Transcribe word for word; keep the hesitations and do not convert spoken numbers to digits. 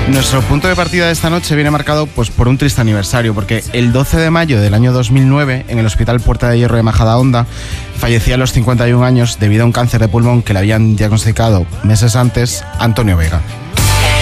Nuestro punto de partida de esta noche viene marcado pues, por un triste aniversario, porque el doce de mayo del año dos mil nueve, en el Hospital Puerta de Hierro de Majadahonda, fallecía a los cincuenta y un años debido a un cáncer de pulmón que le habían diagnosticado meses antes Antonio Vega.